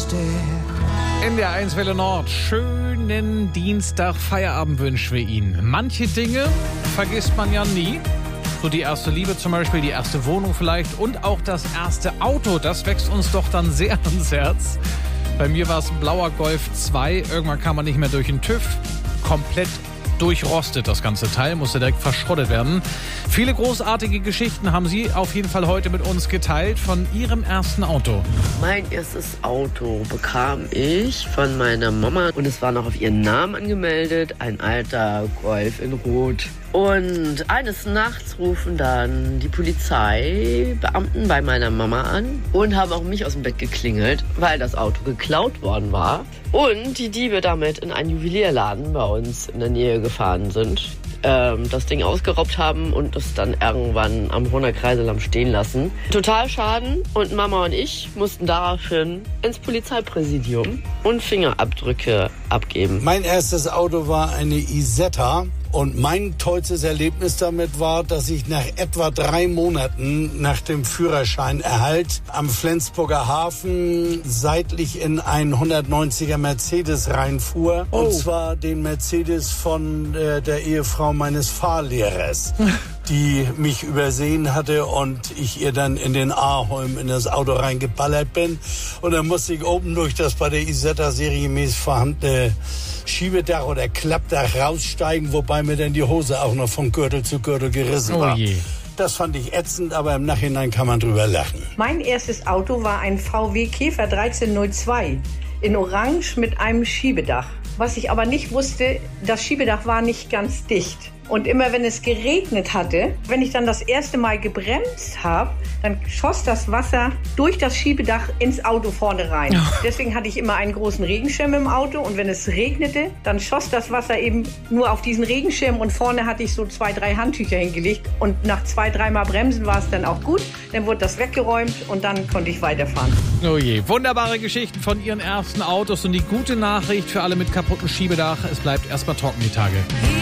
In der 1 Welle Nord, schönen Dienstag, Feierabend wünschen wir Ihnen. Manche Dinge vergisst man ja nie. So die erste Liebe zum Beispiel, die erste Wohnung vielleicht und auch das erste Auto. Das wächst uns doch dann sehr ans Herz. Bei mir war es ein blauer Golf 2. Irgendwann kam man nicht mehr durch den TÜV. Komplett durchrostet das ganze Teil, musste direkt verschrottet werden. Viele großartige Geschichten haben Sie auf jeden Fall heute mit uns geteilt von Ihrem ersten Auto. Mein erstes Auto bekam ich von meiner Mama und es war noch auf ihren Namen angemeldet, ein alter Golf in Rot. Und eines Nachts rufen dann die Polizeibeamten bei meiner Mama an und haben auch mich aus dem Bett geklingelt, weil das Auto geklaut worden war. Und die Diebe damit in einen Juwelierladen bei uns in der Nähe gefahren sind, das Ding ausgeraubt haben und es dann irgendwann am Brunner Kreisel haben stehen lassen. Total Schaden und Mama und ich mussten daraufhin ins Polizeipräsidium und Fingerabdrücke abgeben. Mein erstes Auto war eine Isetta. Und mein tollstes Erlebnis damit war, dass ich nach etwa 3 Monaten nach dem Führerscheinerhalt am Flensburger Hafen seitlich in einen 190er Mercedes reinfuhr. Oh. Und zwar den Mercedes von der Ehefrau meines Fahrlehrers, die mich übersehen hatte und ich ihr dann in den Ahorn in das Auto reingeballert bin. Und dann musste ich oben durch das bei der Isetta serienmäßig vorhandene Schiebedach oder Klappdach raussteigen, wobei mir dann die Hose auch noch von Gürtel zu Gürtel gerissen war. Oh je. Das fand ich ätzend, aber im Nachhinein kann man drüber lachen. Mein erstes Auto war ein VW Käfer 1302 in Orange mit einem Schiebedach. Was ich aber nicht wusste, das Schiebedach war nicht ganz dicht. Und immer wenn es geregnet hatte, wenn ich dann das erste Mal gebremst habe, dann schoss das Wasser durch das Schiebedach ins Auto vorne rein. Deswegen hatte ich immer einen großen Regenschirm im Auto und wenn es regnete, dann schoss das Wasser eben nur auf diesen Regenschirm und vorne hatte ich so 2, 3 Handtücher hingelegt und nach 2, 3 Mal Bremsen war es dann auch gut. Dann wurde das weggeräumt und dann konnte ich weiterfahren. Oh je, wunderbare Geschichten von Ihren ersten Autos und die gute Nachricht für alle mit kaputtem Schiebedach, es bleibt erstmal trocken die Tage.